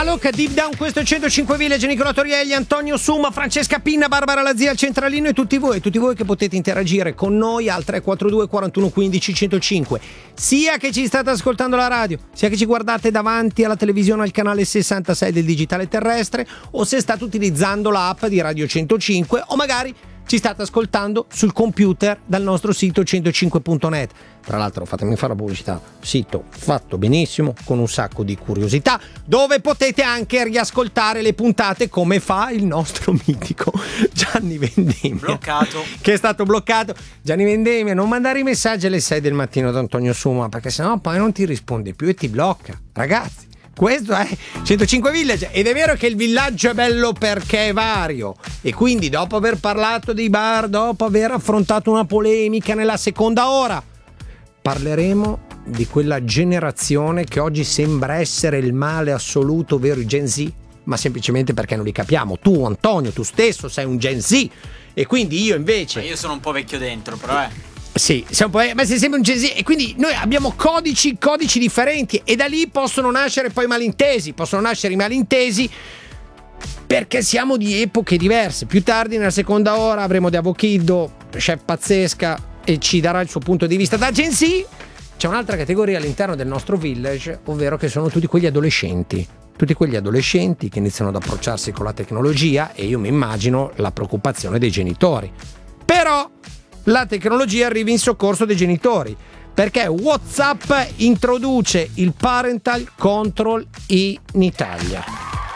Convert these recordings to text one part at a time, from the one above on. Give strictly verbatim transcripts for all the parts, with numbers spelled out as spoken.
Alok, Deep Down, questo è centocinque Village, Nicola Torielli, Antonio Suma, Francesca Pinna, Barbara Lazia al centralino e tutti voi, tutti voi che potete interagire con noi al tre quattro due quarantuno quindici centocinque, sia che ci state ascoltando la radio, sia che ci guardate davanti alla televisione al canale sessantasei del digitale terrestre, o se state utilizzando l'app di Radio centocinque, o magari ci state ascoltando sul computer dal nostro sito centocinque punto net. Tra l'altro, fatemi fare la pubblicità, sito fatto benissimo, con un sacco di curiosità, dove potete anche riascoltare le puntate come fa il nostro mitico Gianni Vendemmia, bloccato, che è stato bloccato. Gianni Vendemmia, non mandare i messaggi alle sei del mattino ad Antonio Suma, perché sennò poi non ti risponde più e ti blocca. Ragazzi, questo è centocinque Village, ed è vero che il villaggio è bello perché è vario, e quindi dopo aver parlato dei bar, dopo aver affrontato una polemica nella seconda ora, parleremo di quella generazione che oggi sembra essere il male assoluto, ovvero i Gen Z, ma semplicemente perché non li capiamo. Tu, Antonio, tu stesso sei un Gen Z, e quindi io invece... Ma io sono un po' vecchio dentro, però eh Sì, sei un po', ma sei sempre un Gen Z, e quindi noi abbiamo codici, codici differenti, e da lì possono nascere poi malintesi, possono nascere i malintesi perché siamo di epoche diverse. Più tardi nella seconda ora avremo De Avokiddo, chef pazzesca, e ci darà il suo punto di vista. Da Gen Z c'è un'altra categoria all'interno del nostro village, ovvero che sono tutti quegli adolescenti. Tutti quegli adolescenti che iniziano ad approcciarsi con la tecnologia, e io mi immagino la preoccupazione dei genitori. Però la tecnologia arriva in soccorso dei genitori, perché WhatsApp introduce il parental control in Italia.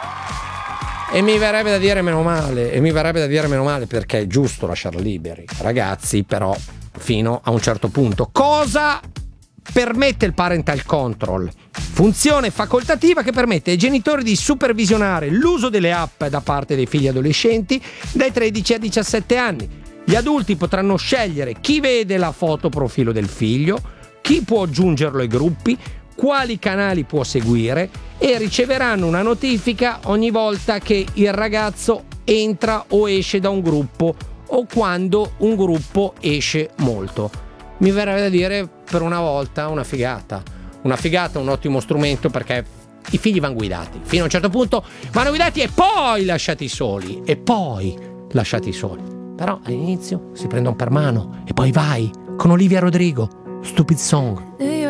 E mi verrebbe da dire meno male, e mi verrebbe da dire meno male perché è giusto lasciarli liberi, ragazzi, però fino a un certo punto. Cosa permette il parental control? Funzione facoltativa che permette ai genitori di supervisionare l'uso delle app da parte dei figli adolescenti dai tredici a diciassette anni. Gli adulti potranno scegliere chi vede la foto profilo del figlio, chi può aggiungerlo ai gruppi, quali canali può seguire, e riceveranno una notifica ogni volta che il ragazzo entra o esce da un gruppo, o quando un gruppo esce molto. Mi verrebbe da dire, per una volta, una figata. Una figata, un ottimo strumento, perché i figli vanno guidati. Fino a un certo punto vanno guidati e poi lasciati soli. E poi lasciati soli. Però all'inizio si prendono per mano e poi vai con Olivia Rodrigo, Stupid Song.